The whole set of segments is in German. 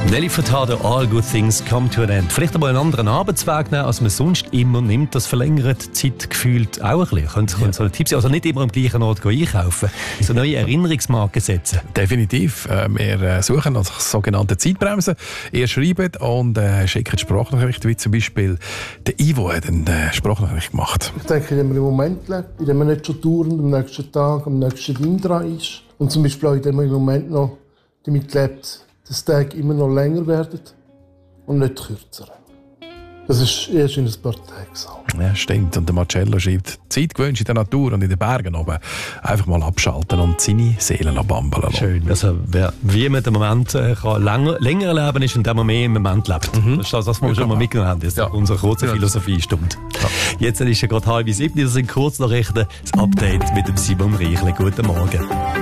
Nelly Furtado, All Good Things Come to an End. Vielleicht aber einen anderen Arbeitsweg nehmen, als man sonst immer nimmt. Das verlängert die Zeit gefühlt auch ein bisschen. Können so Tipps, also nicht immer am gleichen Ort einkaufen, so neue Erinnerungsmarken setzen. Definitiv. Wir suchen nach sogenannten Zeitbremsen. Ihr schreibt und schickt Sprachnachrichten, wie zum Beispiel der Ivo hat eine Sprachnachricht gemacht. Ich denke, in einem Moment lebt, in dem man nicht schon dauernd am nächsten Tag, am nächsten Ding dran ist. Und zum Beispiel auch in dem Moment noch damit lebt, dass die Tage immer noch länger werden und nicht kürzer. Das ist erst in ein paar Tagen so. Ja, stimmt. Und der Marcello schreibt, Zeit gewünscht in der Natur und in den Bergen oben. Einfach mal abschalten und seine Seele bambeln lassen. Schön. Also, wie man den Moment länger leben ist, indem man mehr im Moment lebt. Das ist das, was wir schon mal mitgenommen haben. Das ist unsere kurze Philosophiestunde. Ja. Jetzt ist es gerade 6:30. Das sind Kurznachrichten. Das Update mit dem Simon Reichle. Guten Morgen.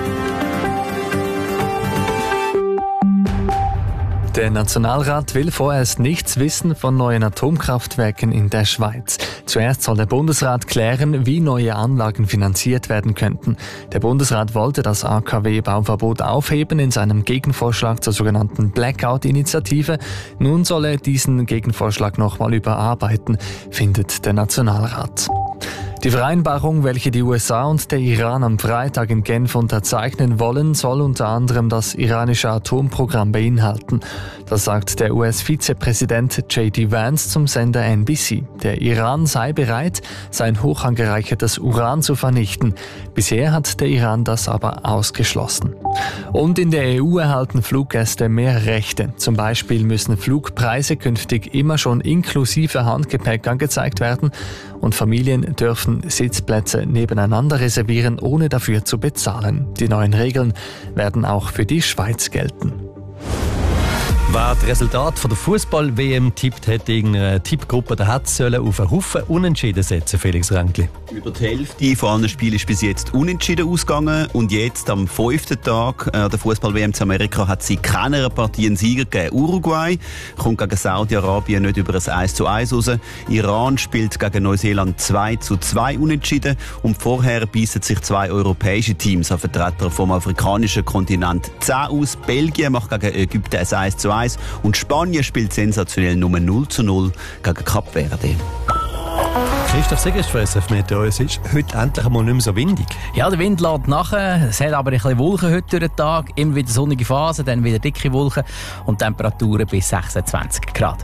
Der Nationalrat will vorerst nichts wissen von neuen Atomkraftwerken in der Schweiz. Zuerst soll der Bundesrat klären, wie neue Anlagen finanziert werden könnten. Der Bundesrat wollte das AKW-Bauverbot aufheben in seinem Gegenvorschlag zur sogenannten Blackout-Initiative. Nun soll er diesen Gegenvorschlag nochmal überarbeiten, findet der Nationalrat. Die Vereinbarung, welche die USA und der Iran am Freitag in Genf unterzeichnen wollen, soll unter anderem das iranische Atomprogramm beinhalten. Das sagt der US-Vizepräsident J.D. Vance zum Sender NBC. Der Iran sei bereit, sein hoch angereichertes Uran zu vernichten. Bisher hat der Iran das aber ausgeschlossen. Und in der EU erhalten Fluggäste mehr Rechte. Zum Beispiel müssen Flugpreise künftig immer schon inklusive Handgepäck angezeigt werden und Familien dürfen Sitzplätze nebeneinander reservieren, ohne dafür zu bezahlen. Die neuen Regeln werden auch für die Schweiz gelten. Wer das Resultat von der Fußball-WM tippt, hätte irgendeine Tippgruppe der hat sollen auf einen Haufen Unentschieden setzen, Felix Ränkli. Über die Hälfte von allen Spielen ist bis jetzt unentschieden ausgegangen und jetzt am 5. Tag der Fußball-WM zu Amerika hat sie keiner Partie einen Sieger gegeben. Uruguay kommt gegen Saudi-Arabien nicht über ein 1:1 raus. Iran spielt gegen Neuseeland 2:2 unentschieden und vorher beißen sich 2 europäische Teams an Vertreter vom afrikanischen Kontinent 10 aus. Belgien macht gegen Ägypten ein 1:1 und Spanien spielt sensationell nur 0:0 gegen Kap Verde. Christoph Segerstresser, Meteor, es ist heute endlich einmal nicht mehr so windig. Ja, der Wind lässt nachher. Es hat aber ein bisschen Wolken heute durch den Tag. Immer wieder sonnige Phase, dann wieder dicke Wolken und Temperaturen bis 26 Grad.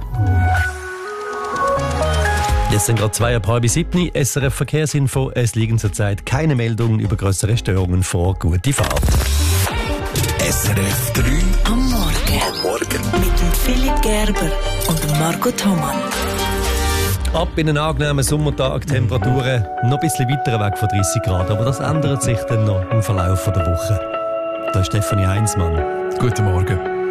Jetzt sind gerade 6:30. SRF Verkehrsinfo. Es liegen zurzeit keine Meldungen über größere Störungen vor. Gute Fahrt. SRF 3 am Morgen. Mit dem Philipp Gerber und Marco Thomann. Ab in einen angenehmen Sommertag, Temperaturen noch ein bisschen weiter weg von 30 Grad. Aber das ändert sich dann noch im Verlauf der Woche. Da ist Stefanie Heinzmann. Guten Morgen.